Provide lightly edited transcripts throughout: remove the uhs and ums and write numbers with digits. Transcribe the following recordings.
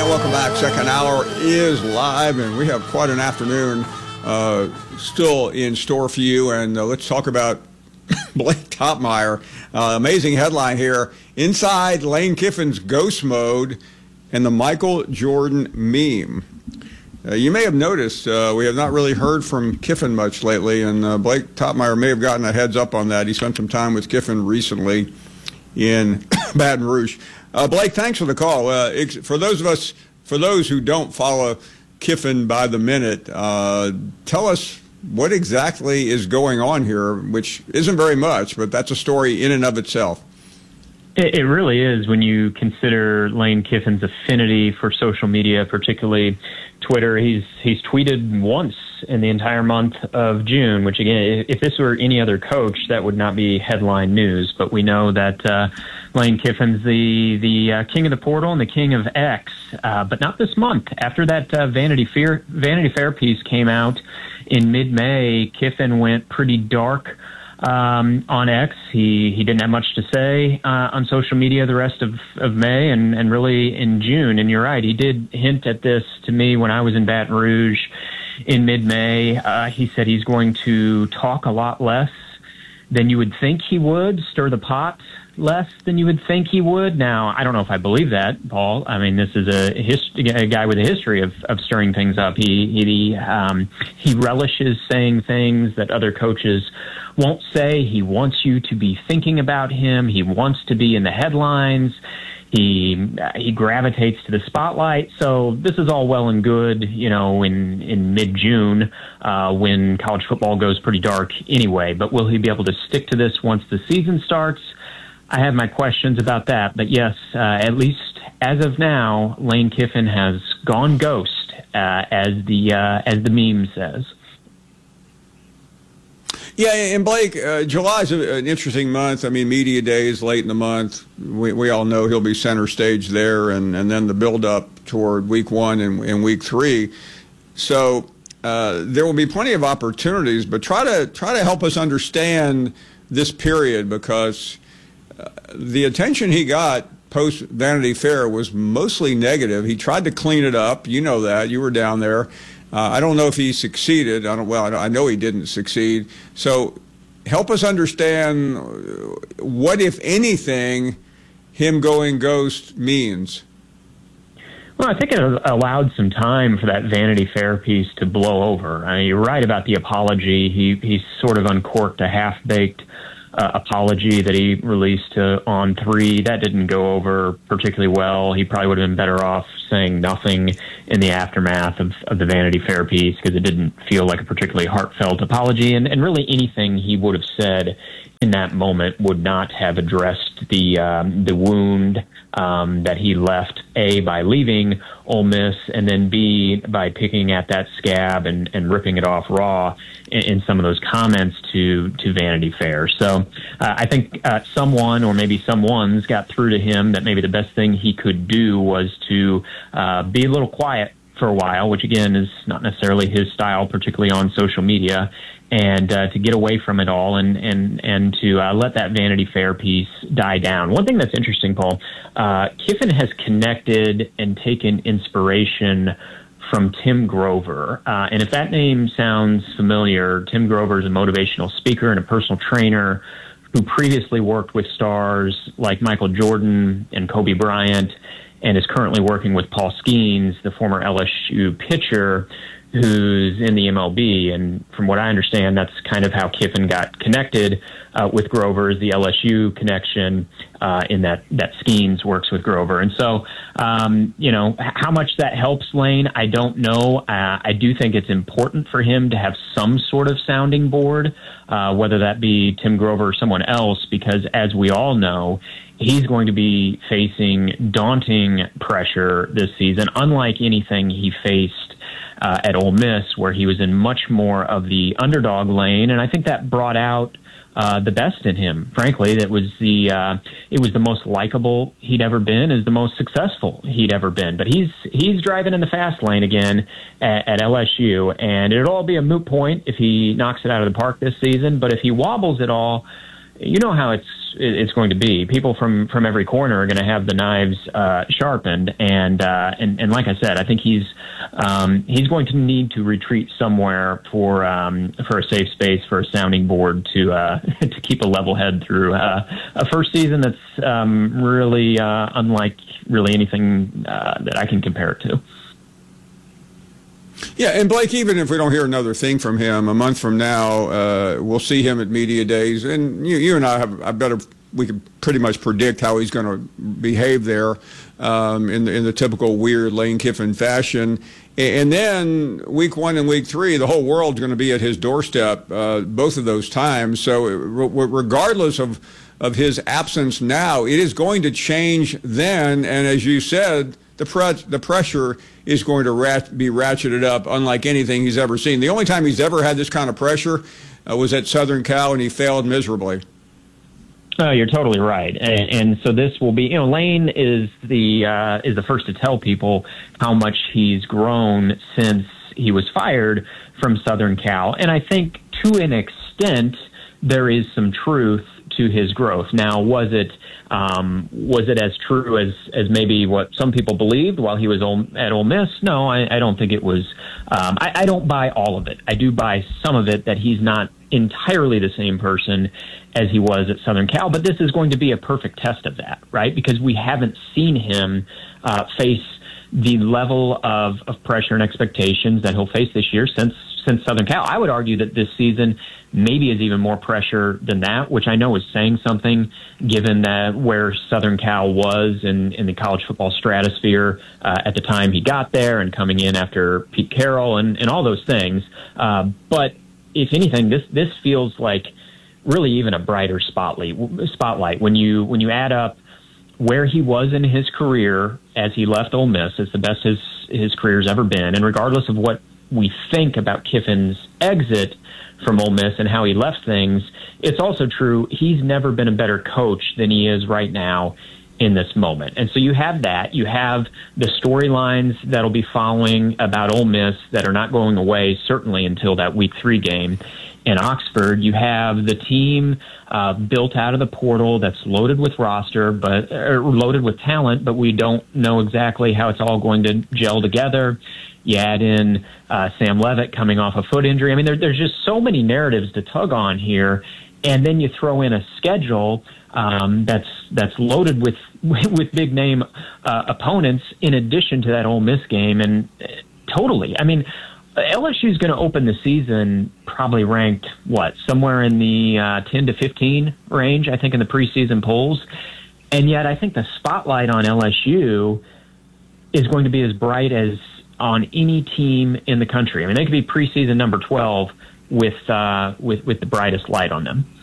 Welcome back. Second hour is live, and we have quite an afternoon still in store for you. And let's talk about Blake Toppmeyer. Amazing headline here. Inside Lane Kiffin's ghost mode and the Michael Jordan meme. You may have noticed we have not really heard from Kiffin much lately, and Blake Toppmeyer may have gotten a heads up on that. He spent some time with Kiffin recently in Baton Rouge. Blake, thanks for the call. For those who don't follow Kiffin by the minute, tell us what exactly is going on here, which isn't very much, but that's a story in and of itself. It really is when you consider Lane Kiffin's affinity for social media, particularly Twitter. He's tweeted once in the entire month of June, which, again, if this were any other coach, that would not be headline news. But we know that Lane Kiffin's the king of the portal and the king of X, but not this month. After that Vanity Fair piece came out in mid-May, Kiffin went pretty dark on X. He didn't have much to say on social media the rest of May and really in June. And you're right, he did hint at this to me when I was in Baton Rouge in mid-May. He said he's going to talk a lot less than you would think he would, stir the pot less than you would think he would. Now, I don't know if I believe that, Paul. I mean, this is a guy with a history of stirring things up. He relishes saying things that other coaches won't say. He wants you to be thinking about him. He wants to be in the headlines. He gravitates to the spotlight. So this is all well and good, in mid-June when college football goes pretty dark anyway. But will he be able to stick to this once the season starts? I have my questions about that. But yes, at least as of now, Lane Kiffin has gone ghost, as the meme says. Yeah, and Blake, July is an interesting month. I mean, media days late in the month. We all know he'll be center stage there, and then the build-up toward week one and week three. So there will be plenty of opportunities, but try to help us understand this period, because the attention he got post Vanity Fair was mostly negative. He tried to clean it up. You know that. You were down there. I don't know if he succeeded. I know he didn't succeed. So help us understand what, if anything, him going ghost means. Well, I think it allowed some time for that Vanity Fair piece to blow over. I mean, you're right about the apology. He sort of uncorked a half-baked apology that he released on 3. That didn't go over particularly well. He probably would have been better off saying nothing in the aftermath of the Vanity Fair piece, because it didn't feel like a particularly heartfelt apology. And really anything he would have said in that moment would not have addressed the wound that he left, A, by leaving Ole Miss, and then B, by picking at that scab and ripping it off raw in some of those comments to Vanity Fair. So I think someone, or maybe someone's, got through to him that maybe the best thing he could do was to be a little quiet for a while, which again is not necessarily his style, particularly on social media, and to get away from it all and to let that Vanity Fair piece die down. One thing that's interesting, Paul, Kiffin has connected and taken inspiration from Tim Grover. And if that name sounds familiar, Tim Grover is a motivational speaker and a personal trainer who previously worked with stars like Michael Jordan and Kobe Bryant, and is currently working with Paul Skeens, the former LSU pitcher, who's in the MLB. And from what I understand, that's kind of how Kiffin got connected with Grover, is the LSU connection, in that Skeens works with Grover. And so, how much that helps Lane, I don't know. I do think it's important for him to have some sort of sounding board, whether that be Tim Grover or someone else, because as we all know, he's going to be facing daunting pressure this season, unlike anything he faced at Ole Miss, where he was in much more of the underdog lane. And I think that brought out the best in him. Frankly, it was the most likable he'd ever been, is the most successful he'd ever been. But he's driving in the fast lane again at LSU, and it'll all be a moot point if he knocks it out of the park this season. But if he wobbles at all, you know how it's it's going to be. People from every corner are going to have the knives sharpened, and like I said, I think he's going to need to retreat somewhere for a safe space, for a sounding board to keep a level head through a first season that's really unlike really anything that I can compare it to. Yeah, and Blake, even if we don't hear another thing from him, a month from now, we'll see him at media days, and you and we can pretty much predict how he's going to behave there in the typical weird Lane Kiffin fashion. And then week 1 and week 3, the whole world's going to be at his doorstep both of those times. So regardless of his absence now, it is going to change then. And as you said, the pressure is going to be ratcheted up unlike anything he's ever seen. The only time he's ever had this kind of pressure was at Southern Cal, and he failed miserably. Oh, you're totally right, and so this will be. Lane is the first to tell people how much he's grown since he was fired from Southern Cal, and I think to an extent there is some truth to his growth. Now, was it as true as maybe what some people believed while he was at Ole Miss? No, I don't think it was. I don't buy all of it. I do buy some of it, that he's not entirely the same person as he was at Southern Cal, but this is going to be a perfect test of that, right? Because we haven't seen him face the level of pressure and expectations that he'll face this year since Southern Cal. I would argue that this season maybe is even more pressure than that, which I know is saying something given that where Southern Cal was in the college football stratosphere at the time he got there, and coming in after Pete Carroll and all those things. But if anything, this feels like really even a brighter spotlight when you add up where he was in his career as he left Ole Miss. It's the best his career's ever been, and regardless of what we think about Kiffin's exit from Ole Miss and how he left things, it's also true he's never been a better coach than he is right now in this moment. And so you have that. You have the storylines that'll be following about Ole Miss that are not going away, certainly until that Week 3 game in Oxford. You have the team built out of the portal that's loaded with loaded with talent, but we don't know exactly how it's all going to gel together. You add in Sam Leavitt coming off a foot injury. I mean, there's just so many narratives to tug on here, and then you throw in a schedule that's loaded with big name opponents in addition to that Ole Miss game, and totally. I mean, LSU is going to open the season probably ranked somewhere in the 10 to 15 range, I think, in the preseason polls, and yet I think the spotlight on LSU is going to be as bright as on any team in the country. I mean, they could be preseason number 12 with the brightest light on them.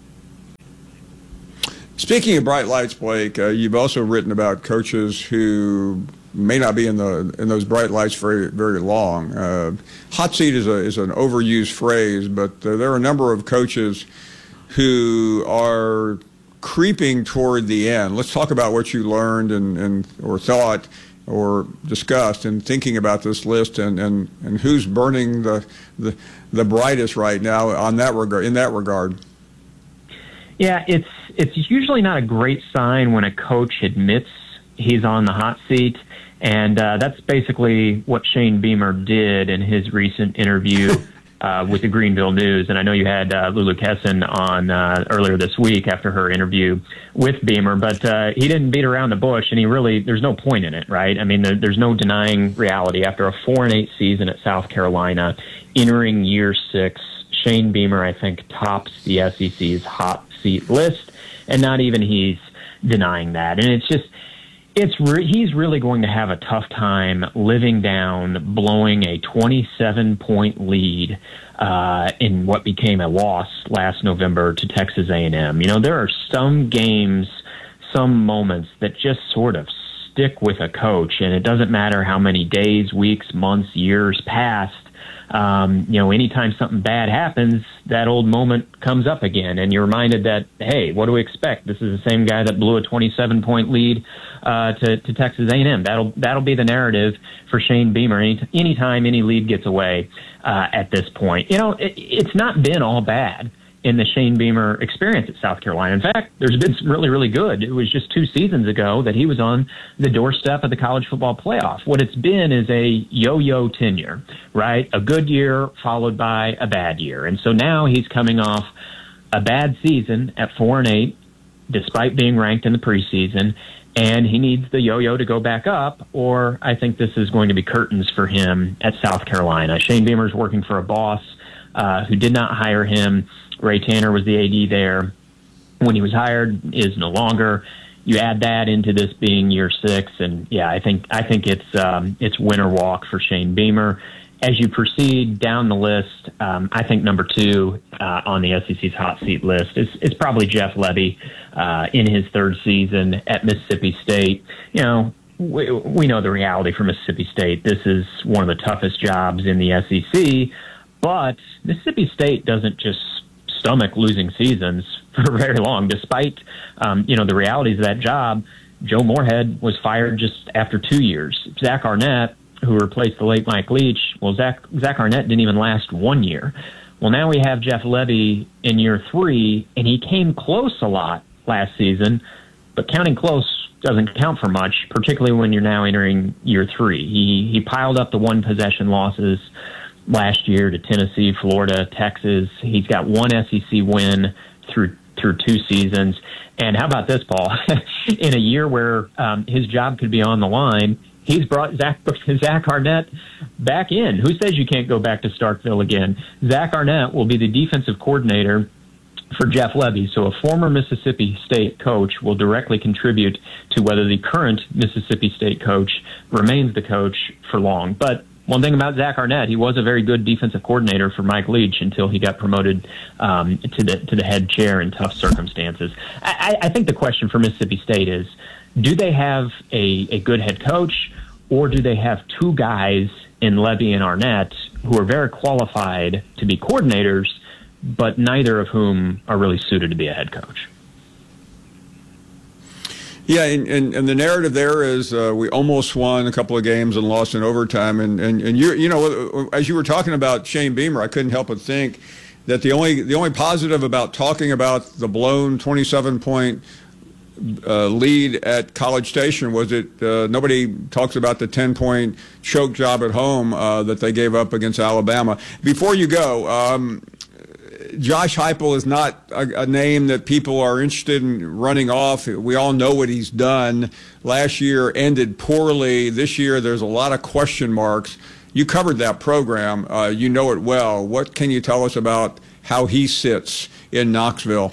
Speaking of bright lights, Blake, you've also written about coaches who may not be in those bright lights very, very long. Hot seat is an overused phrase, but there are a number of coaches who are creeping toward the end. Let's talk about what you learned or thought or discussed in thinking about this list and who's burning the brightest right now in that regard. Yeah, it's usually not a great sign when a coach admits he's on the hot seat, and that's basically what Shane Beamer did in his recent interview with the Greenville News. And I know you had Lulu Kesson on earlier this week after her interview with Beamer, but he didn't beat around the bush, and there's no point in it, right? I mean, there's no denying reality. After a 4-8 season at South Carolina, entering year 6, Shane Beamer, I think, tops the SEC's hot seat list, and not even he's denying that. And it's just, he's really going to have a tough time living down blowing a 27-point lead in what became a loss last November to Texas A&M. You know, there are some games, some moments that just sort of stick with a coach, and it doesn't matter how many days, weeks, months, years passed. Anytime something bad happens, that old moment comes up again, and you're reminded that, hey, what do we expect? This is the same guy that blew a 27-point lead to Texas A&M. That'll be the narrative for Shane Beamer anytime any lead gets away at this point. You know, it's not been all bad in the Shane Beamer experience at South Carolina. In fact, there's been some really, really good. It was just 2 seasons ago that he was on the doorstep of the college football playoff. What it's been is a yo-yo tenure, right? A good year followed by a bad year. And so now he's coming off a bad season at 4-8, despite being ranked in the preseason, and he needs the yo-yo to go back up, or I think this is going to be curtains for him at South Carolina. Shane Beamer's working for a boss who did not hire him. Ray Tanner was the AD there when he was hired, is no longer. You add that into this being year 6, and yeah, I think it's win or walk for Shane Beamer. As you proceed down the list, I think number 2 on the SEC's hot seat list is probably Jeff Lebby in his 3rd season at Mississippi State. You know, we know the reality for Mississippi State. This is one of the toughest jobs in the SEC, but Mississippi State doesn't just stomach losing seasons for very long, despite the realities of that job. Joe Moorhead was fired just after 2 years. Zach Arnett, who replaced the late Mike Leach, well, Zach Arnett didn't even last 1 year. Well, now we have Jeff Lebby in year 3, and he came close a lot last season, but counting close doesn't count for much, particularly when you're now entering year 3. He piled up the 1-possession losses last year to Tennessee, Florida, Texas. He's got 1 SEC win through 2 seasons. And how about this, Paul? In a year where his job could be on the line, he's brought Zach Arnett back in. Who says you can't go back to Starkville again? Zach Arnett will be the defensive coordinator for Jeff Lebby. So a former Mississippi State coach will directly contribute to whether the current Mississippi State coach remains the coach for long. But one thing about Zach Arnett, he was a very good defensive coordinator for Mike Leach until he got promoted to the head chair in tough circumstances. I think the question for Mississippi State is, do they have a good head coach, or do they have 2 guys in Lebby and Arnett who are very qualified to be coordinators, but neither of whom are really suited to be a head coach? Yeah, and the narrative there is we almost won a couple of games and lost in overtime. And you know, as you were talking about Shane Beamer, I couldn't help but think that the only positive about talking about the blown 27-point lead at College Station was that nobody talks about the 10-point choke job at home that they gave up against Alabama. Before you go, Josh Heupel is not a name that people are interested in running off. We all know what he's done. Last year ended poorly. This year there's a lot of question marks. You covered that program. You know it well. What can you tell us about how he sits in Knoxville?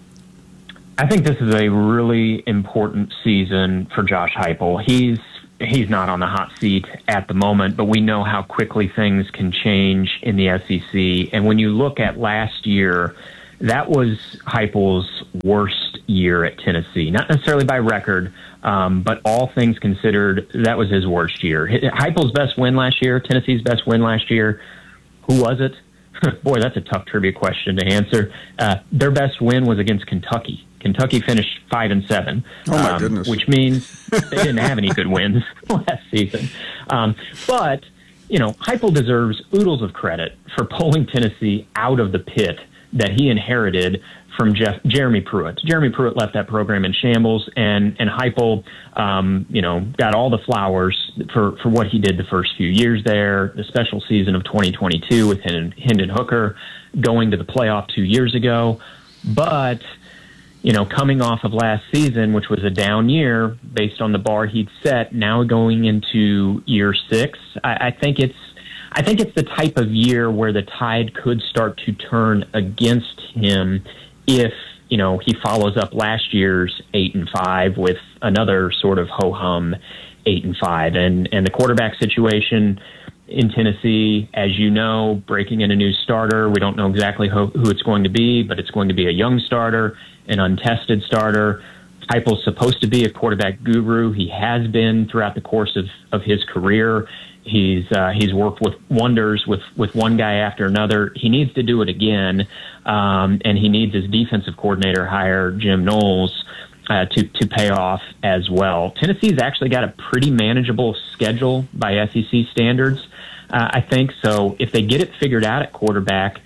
I think this is a really important season for Josh Heupel. He's not on the hot seat at the moment, but we know how quickly things can change in the SEC. And when you look at last year, that was Heupel's worst year at Tennessee. Not necessarily by record, but all things considered, that was his worst year. Heupel's best win last year, Tennessee's best win last year, who was it? Boy, that's a tough trivia question to answer. Their best win was against Kentucky. Kentucky finished 5-7. Oh my goodness! Which means they didn't have any good wins last season. But you know, Heupel deserves oodles of credit for pulling Tennessee out of the pit that he inherited from Jeremy Pruitt. Jeremy Pruitt left that program in shambles, and Heupel, got all the flowers for what he did the first few years there. The special season of 2022 with Hendon Hooker, going to the playoff 2 years ago, but coming off of last season, which was a down year based on the bar he'd set, now going into year 6, I think it's the type of year where the tide could start to turn against him if he follows up last year's 8-5 with another sort of ho-hum 8-5, and the quarterback situation in Tennessee, as you know, breaking in a new starter. We don't know exactly who it's going to be, but it's going to be a young starter, an untested starter. Heupel's supposed to be a quarterback guru. He has been throughout the course of his career. He's worked with wonders with one guy after another. He needs to do it again, and he needs his defensive coordinator hire, Jim Knowles, to pay off as well. Tennessee's actually got a pretty manageable schedule by SEC standards, I think. So if they get it figured out at quarterback,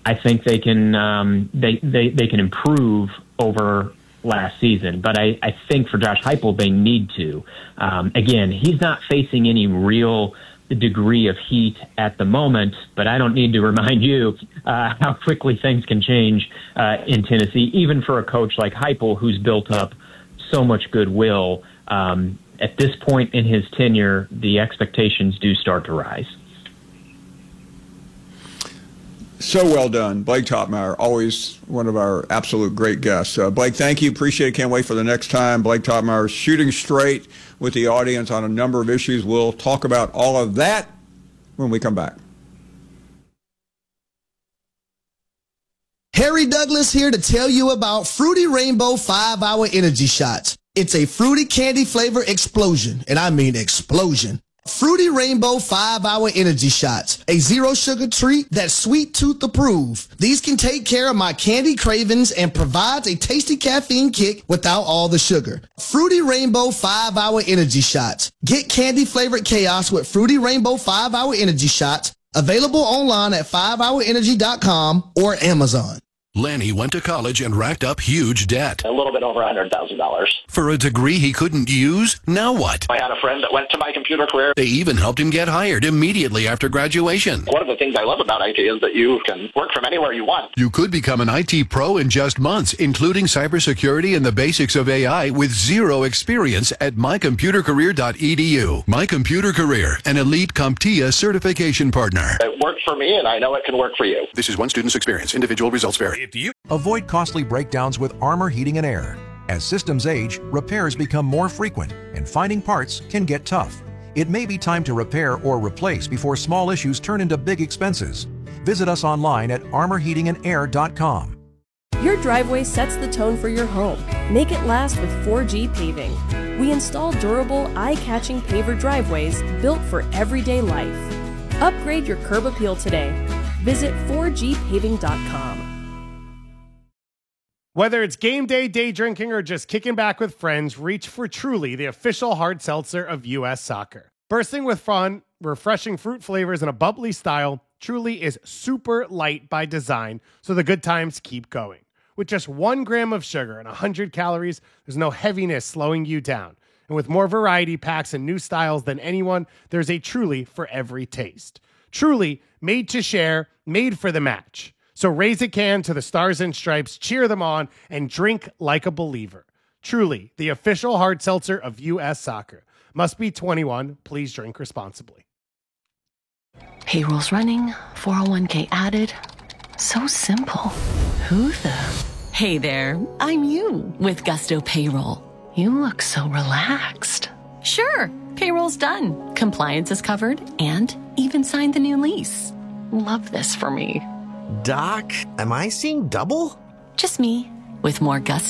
I think they can they can improve over last season. But I think for Josh Heupel, they need to. Again, he's not facing any real degree of heat at the moment, but I don't need to remind you how quickly things can change in Tennessee, even for a coach like Heupel, who's built up so much goodwill. At this point in his tenure, the expectations do start to rise. So well done. Blake Toppmeyer, always one of our absolute great guests. Blake, thank you. Appreciate it. Can't wait for the next time. Blake Toppmeyer is shooting straight with the audience on a number of issues. We'll talk about all of that when we come back. Harry Douglas here to tell you about Fruity Rainbow 5-Hour Energy Shots. It's a fruity candy flavor explosion, and I mean explosion. Fruity Rainbow 5-Hour Energy Shots, a zero sugar treat that's sweet tooth approved. These can take care of my candy cravings and provides a tasty caffeine kick without all the sugar. Fruity Rainbow 5-Hour Energy Shots. Get candy flavored chaos with Fruity Rainbow 5-Hour Energy Shots. Available online at 5hourenergy.com or Amazon. Lanny went to college and racked up huge debt. A little bit over $100,000. For a degree he couldn't use? Now what? I had a friend that went to My Computer Career. They even helped him get hired immediately after graduation. One of the things I love about IT is that you can work from anywhere you want. You could become an IT pro in just months, including cybersecurity and the basics of AI with zero experience at mycomputercareer.edu. My Computer Career, an elite CompTIA certification partner. It worked for me, and I know it can work for you. This is one student's experience. Individual results vary. Avoid costly breakdowns with Armor Heating and Air. As systems age, repairs become more frequent, and finding parts can get tough. It may be time to repair or replace before small issues turn into big expenses. Visit us online at armorheatingandair.com. Your driveway sets the tone for your home. Make it last with 4G Paving. We install durable, eye-catching paver driveways built for everyday life. Upgrade your curb appeal today. Visit 4gpaving.com. Whether it's game day, day drinking, or just kicking back with friends, reach for Truly, the official hard seltzer of U.S. Soccer. Bursting with fun, refreshing fruit flavors, and a bubbly style, Truly is super light by design, so the good times keep going. With just 1 gram of sugar and 100 calories, there's no heaviness slowing you down. And with more variety packs and new styles than anyone, there's a Truly for every taste. Truly, made to share, made for the match. So raise a can to the Stars and Stripes, cheer them on, and drink like a believer. Truly, the official hard seltzer of U.S. Soccer. Must be 21. Please drink responsibly. Payroll's running, 401k added. So simple. Who the? Hey there, I'm you with Gusto Payroll. You look so relaxed. Sure, payroll's done. Compliance is covered and even signed the new lease. Love this for me. Doc, am I seeing double? Just me with more Gusto.